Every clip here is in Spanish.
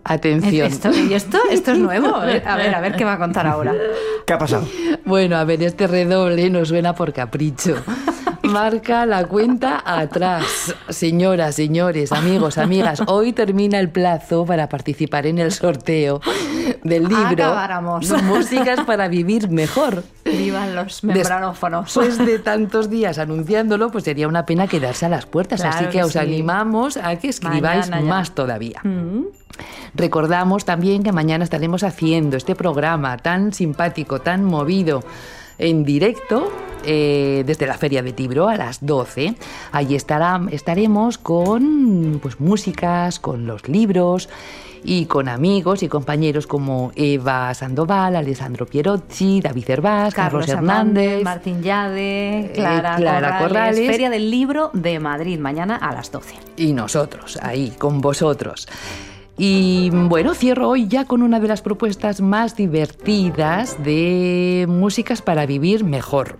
Atención. Esto es nuevo. A ver qué va a contar ahora. ¿Qué ha pasado? Bueno, a ver, este redoble nos suena por capricho. Marca la cuenta atrás. Señoras, señores, amigos, amigas, hoy termina el plazo para participar en el sorteo del libro Acabáramos. Músicas para vivir mejor. Vivan los membranófonos. Después de tantos días anunciándolo, pues sería una pena quedarse a las puertas. Claro así que os sí. animamos a que escribáis Mañana ya. más todavía. Recordamos también que mañana estaremos haciendo este programa tan simpático, tan movido, en directo, desde la Feria de Tibro a las 12. Allí estaremos con pues, músicas, con los libros y con amigos y compañeros como Eva Sandoval, Alessandro Pierocci, David Cervás, Carlos Hernández, Martín Llade, Clara Corrales. Feria del Libro de Madrid, mañana a las 12. Y nosotros, ahí, con vosotros. Y bueno, cierro hoy ya con una de las propuestas más divertidas de músicas para vivir mejor.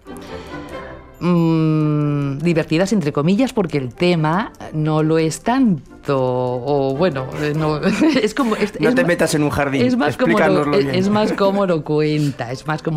Divertidas entre comillas porque el tema no lo es tanto, o bueno, no, es como... No te metas en un jardín, es más como lo cuenta,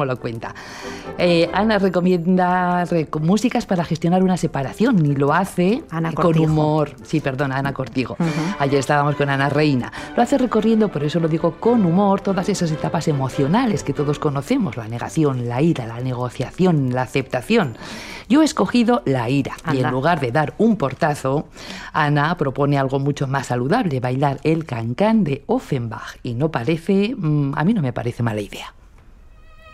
Ana recomienda músicas para gestionar una separación y lo hace Ana con Cortijo. humor. Sí, perdona, Ana Cortijo. Ayer estábamos con Ana Reina. Lo hace recorriendo, por eso lo digo, con humor, todas esas etapas emocionales que todos conocemos, la negación, la ira, la negociación, la aceptación. Yo he escogido la ira. Anda. Y en lugar de dar un portazo, Ana propone algo mucho más saludable, bailar el cancán de Offenbach. Y no parece, a mí no me parece mala idea.